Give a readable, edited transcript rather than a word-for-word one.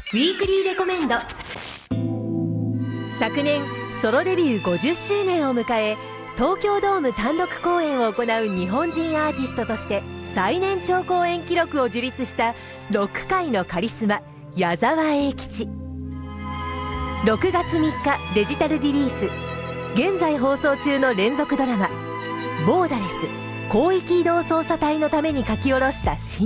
ウィークリーレコメンド。昨年ソロデビュー50周年を迎え、東京ドーム単独公演を行う日本人アーティストとして最年長公演記録を樹立したロック界のカリスマ矢沢永吉。6月3日デジタルリリース、現在放送中の連続ドラマ「ボーダレス広域移動捜査隊」のために書き下ろした新